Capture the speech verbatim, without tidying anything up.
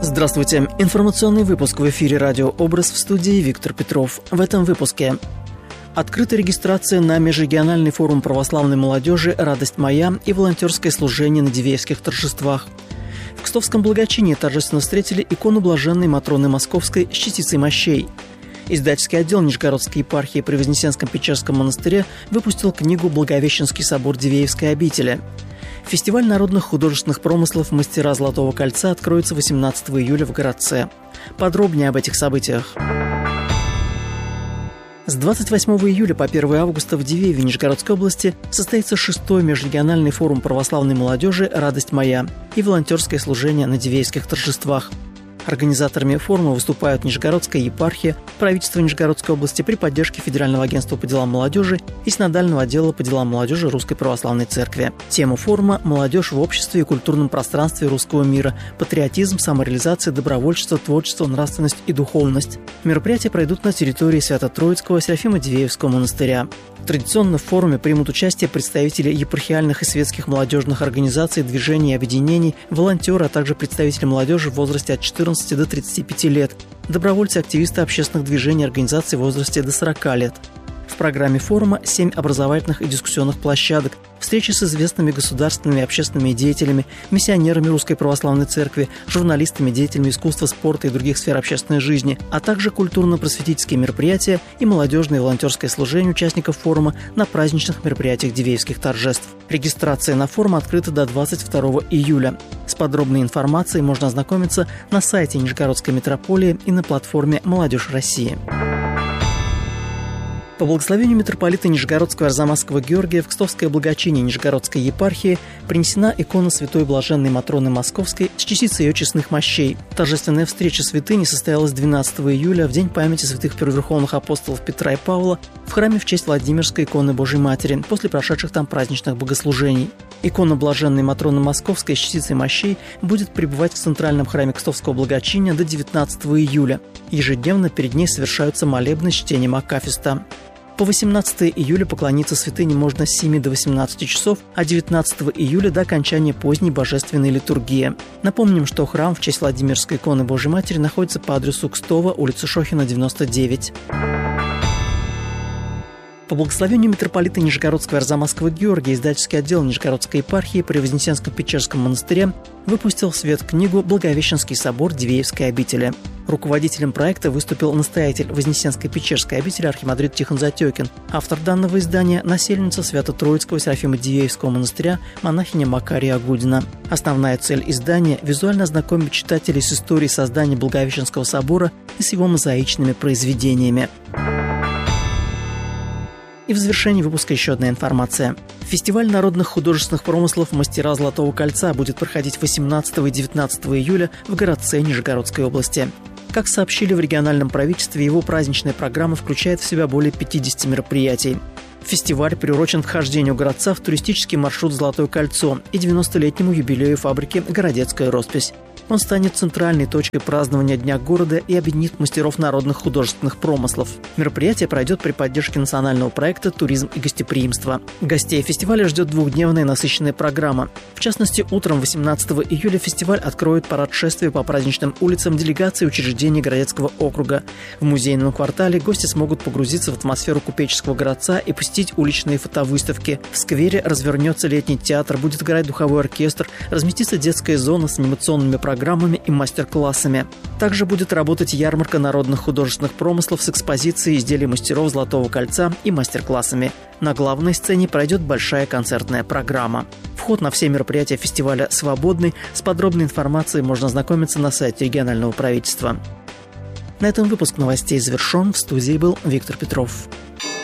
Здравствуйте. Информационный выпуск в эфире радио «Образ», в студии Виктор Петров. В этом выпуске. Открыта регистрация на межрегиональный форум православной молодежи «Радость моя» и волонтерское служение на Дивеевских торжествах. В Кстовском благочинии торжественно встретили икону блаженной Матроны Московской с частицей мощей. Издательский отдел Нижегородской епархии при Вознесенском-Печерском монастыре выпустил книгу «Благовещенский собор Дивеевской обители». Фестиваль народных художественных промыслов «Мастера Золотого кольца» откроется восемнадцатого июля в городце. Подробнее об этих событиях. С двадцать восьмого июля по первого августа в Дивееве Нижегородской области состоится шестой межрегиональный форум православной молодежи «Радость моя» и волонтерское служение на Дивеевских торжествах. Организаторами форума выступают Нижегородская епархия, правительство Нижегородской области при поддержке Федерального агентства по делам молодежи и Синодального отдела по делам молодежи Русской Православной Церкви. Тема форума – «Молодежь в обществе и культурном пространстве русского мира. Патриотизм, самореализация, добровольчество, творчество, нравственность и духовность». Мероприятия пройдут на территории Свято-Троицкого Серафимо-Дивеевского монастыря. Традиционно в форуме примут участие представители епархиальных и светских молодежных организаций, движений и объединений, волонтеры, а также представители молодежи в возрасте от четырнадцати до тридцати пяти лет, добровольцы, активисты общественных движений и организаций в возрасте до сорока лет. В программе форума семь образовательных и дискуссионных площадок, встречи с известными государственными и общественными деятелями, миссионерами Русской Православной Церкви, журналистами, деятелями искусства, спорта и других сфер общественной жизни, а также культурно-просветительские мероприятия и молодежное и волонтерское служение участников форума на праздничных мероприятиях Дивеевских торжеств. Регистрация на форум открыта до двадцать второго июля. С подробной информацией можно ознакомиться на сайте Нижегородской митрополии и на платформе «Молодежь России». По благословению митрополита Нижегородского Арзамасского Георгия в Кстовское благочиние Нижегородской епархии принесена икона святой блаженной Матроны Московской с частицей ее честных мощей. Торжественная встреча святыни состоялась двенадцатого июля в день памяти святых первоверховных апостолов Петра и Павла в храме в честь Владимирской иконы Божией Матери после прошедших там праздничных богослужений. Икона блаженной Матроны Московской с частицей мощей будет пребывать в центральном храме Кстовского благочиния до девятнадцатого июля. Ежедневно перед ней совершаются молебны с чтением акафиста. По восемнадцатого июля поклониться святыне можно с семи до восемнадцати часов, а девятнадцатого июля до окончания поздней божественной литургии. Напомним, что храм в честь Владимирской иконы Божией Матери находится по адресу Кстово, улица Шохина, девяносто девять. По благословению митрополита Нижегородского Арзамасского Георгия издательский отдел Нижегородской епархии при Вознесенском-Печерском монастыре выпустил в свет книгу «Благовещенский собор Дивеевской обители». Руководителем проекта выступил настоятель Вознесенской-Печерской обители архимандрит Тихон Затекин. Автор данного издания – насельница Свято-Троицкого Серафимо-Дивеевского монастыря монахиня Макария Агудина. Основная цель издания – визуально ознакомить читателей с историей создания Благовещенского собора и с его мозаичными произведениями. И в завершении выпуска еще одна информация. Фестиваль народных художественных промыслов «Мастера Золотого кольца» будет проходить восемнадцатого и девятнадцатого июля в городце Нижегородской области. Как сообщили в региональном правительстве, его праздничная программа включает в себя более пятидесяти мероприятий. Фестиваль приурочен вхождению городца в туристический маршрут «Золотое кольцо» и девяностолетнему юбилею фабрики «Городецкая роспись». Он станет центральной точкой празднования Дня города и объединит мастеров народных художественных промыслов. Мероприятие пройдет при поддержке национального проекта «Туризм и гостеприимство». Гостей фестиваля ждет двухдневная насыщенная программа. В частности, утром восемнадцатого июля фестиваль откроет парад шествия по праздничным улицам делегации учреждений Городецкого округа. В музейном квартале гости смогут погрузиться в атмосферу купеческого городца и посетить уличные фотовыставки. В сквере развернется летний театр, будет играть духовой оркестр, разместится детская зона с анимационными программами программами и мастер-классами. Также будет работать ярмарка народных художественных промыслов с экспозицией изделий мастеров Золотого кольца и мастер-классами. На главной сцене пройдет большая концертная программа. Вход на все мероприятия фестиваля свободный. С подробной информацией можно ознакомиться на сайте регионального правительства. На этом выпуск новостей завершен. В студии был Виктор Петров.